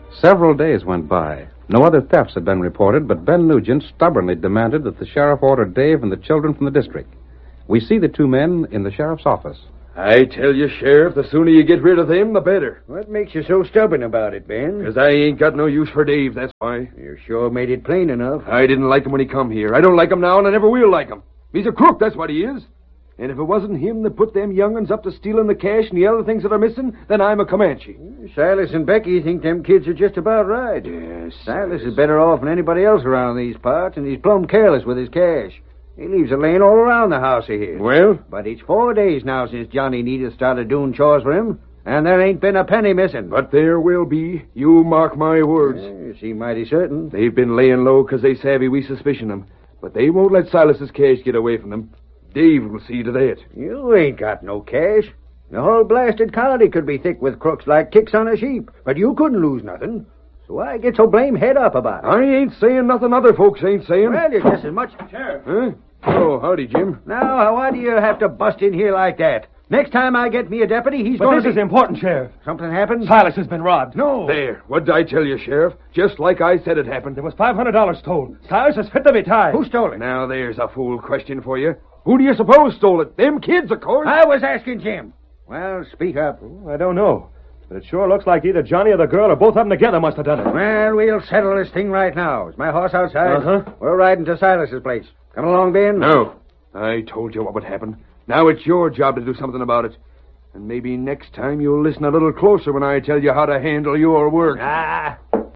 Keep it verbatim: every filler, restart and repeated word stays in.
Several days went by. No other thefts had been reported, but Ben Nugent stubbornly demanded that the sheriff order Dave and the children from the district. We see the two men in the sheriff's office. I tell you, Sheriff, the sooner you get rid of them, the better. What makes you so stubborn about it, Ben? Because I ain't got no use for Dave, that's why. You sure made it plain enough. I didn't like him when he come here. I don't like him now, and I never will like him. He's a crook, that's what he is. And if it wasn't him that put them young'uns up to stealing the cash and the other things that are missing, then I'm a Comanche. Silas and Becky think them kids are just about right. Yes, Silas is better off than anybody else around these parts, and he's plumb careless with his cash. He leaves it laying all around the house of his. Well? But it's four days now since Johnny Needle started doing chores for him, and there ain't been a penny missing. But there will be. You mark my words. Yeah, you seem mighty certain. They've been laying low because they savvy we suspicion them. But they won't let Silas's cash get away from them. Dave will see to that. You ain't got no cash. The whole blasted colony could be thick with crooks like ticks on a sheep, but you couldn't lose nothing. So why get so blame head up about it? I ain't saying nothing other folks ain't saying. Well, you're just as much... Sheriff. Huh? Oh, howdy, Jim. Now, why do you have to bust in here like that? Next time I get me a deputy, he's but going to... to... This is important, Sheriff. Something happened? Silas has been robbed. No. There. What did I tell you, Sheriff? Just like I said it happened. There was five hundred dollars stolen. Silas is fit to be tied. Who stole it? Now, there's a fool question for you. Who do you suppose stole it? Them kids, of course. I was asking Jim. Well, speak up. I don't know. But it sure looks like either Johnny or the girl or both of them together must have done it. Well, we'll settle this thing right now. Is my horse outside? Uh-huh. We're riding to Silas's place. Come along, Ben. No. I told you what would happen. Now it's your job to do something about it. And maybe next time you'll listen a little closer when I tell you how to handle your work. Ah,